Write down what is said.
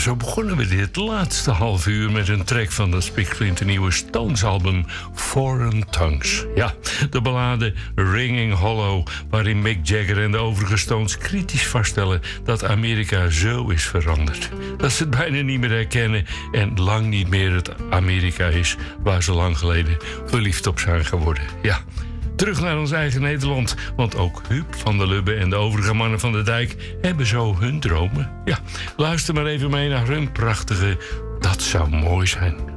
zo begonnen we dit laatste half uur met een track van dat spiksplinternieuwe Stones-album Foreign Tongues. Ja, de ballade Ringing Hollow, waarin Mick Jagger en de overige Stones kritisch vaststellen dat Amerika zo is veranderd. Dat ze het bijna niet meer herkennen en lang niet meer het Amerika is waar ze lang geleden verliefd op zijn geworden. Ja. Terug naar ons eigen Nederland, want ook Huub van der Lubbe en de overige mannen van de dijk hebben zo hun dromen. Ja, luister maar even mee naar hun prachtige Dat zou mooi zijn.